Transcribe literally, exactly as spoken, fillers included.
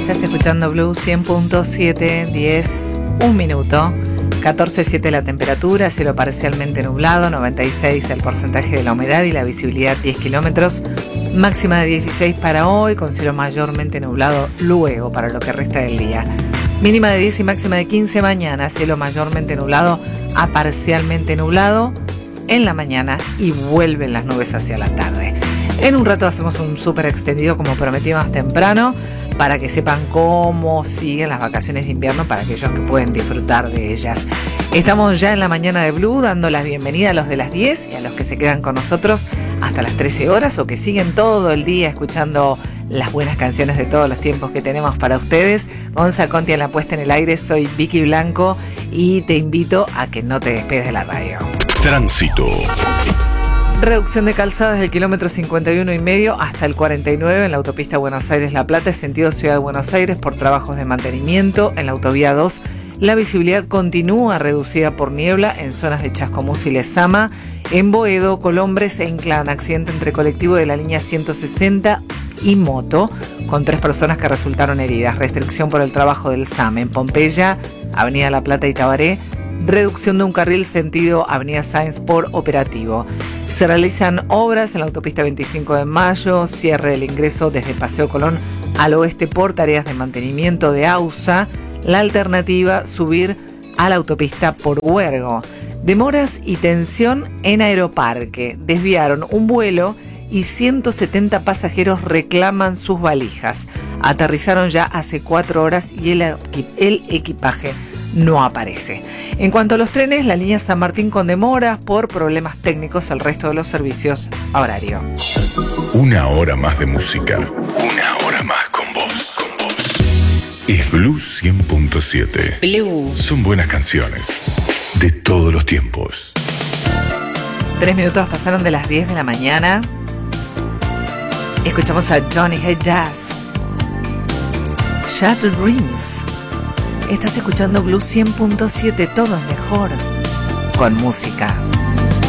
Estás escuchando Blue cien punto siete, diez, un minuto, catorce punto siete la temperatura, cielo parcialmente nublado, noventa y seis el porcentaje de la humedad y la visibilidad diez kilómetros, máxima de dieciséis para hoy, con cielo mayormente nublado luego para lo que resta del día. Mínima de diez y máxima de quince mañana, cielo mayormente nublado a parcialmente nublado en la mañana y vuelven las nubes hacia la tarde. En un rato hacemos un súper extendido como prometí más temprano para que sepan cómo siguen las vacaciones de invierno para aquellos que pueden disfrutar de ellas. Estamos ya en la mañana de Blue dando la bienvenida a los de las diez y a los que se quedan con nosotros hasta las trece horas o que siguen todo el día escuchando las buenas canciones de todos los tiempos que tenemos para ustedes. Gonza Conti en la puesta en el aire, soy Vicky Blanco y te invito a que no te despegues de la radio. Tránsito. Reducción de calzada desde el kilómetro cincuenta y uno y medio hasta el cuarenta y nueve en la autopista Buenos Aires-La Plata, sentido Ciudad de Buenos Aires, por trabajos de mantenimiento. En la autovía dos, la visibilidad continúa reducida por niebla en zonas de Chascomús y Lezama. En Boedo, Colombres e Inclán, accidente entre colectivo de la línea ciento sesenta y moto, con tres personas que resultaron heridas. Restricción por el trabajo del S A M. En Pompeya, Avenida La Plata y Tabaré, reducción de un carril sentido Avenida Sáenz por operativo. Se realizan obras en la autopista veinticinco de mayo, cierre del ingreso desde Paseo Colón al oeste por tareas de mantenimiento de AUSA. La alternativa, subir a la autopista por Huergo. Demoras y tensión en Aeroparque. Desviaron un vuelo y ciento setenta pasajeros reclaman sus valijas. Aterrizaron ya hace cuatro horas y el, el equipaje no aparece. En cuanto a los trenes, la línea San Martín con demoras por problemas técnicos, el resto de los servicios a horario. Una hora más de música. Una hora más con vos. Con vos. Es Blue cien punto siete. Blue. Son buenas canciones de todos los tiempos. Tres minutos pasaron de las diez de la mañana. Escuchamos a Johnny Head Jazz. Shattered Dreams. Estás escuchando Blue cien punto siete, todo es mejor con música.